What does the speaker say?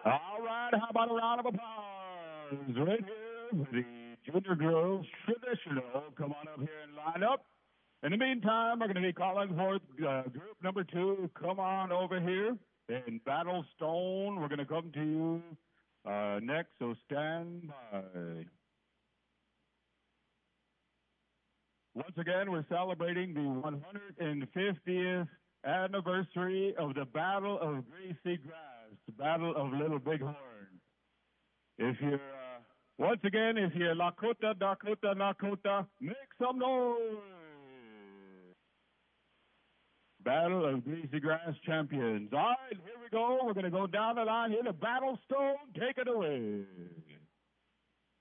All right, how about a round of applause right here for the Junior Girls Traditional. Come on up here and line up. In the meantime, we're going to be calling for group number 2. Come on over here. In Battle Stone, we're going to come to you next, so stand by. Once again, we're celebrating the 150th anniversary of the Battle of Greasy Grass, the Battle of Little Bighorn. If you're, once again, if you're Lakota, Dakota, Nakota, make some noise. Battle of Greasy Grass champions. All right, here we go. We're going to go down the line here to Battle Stone. Take it away.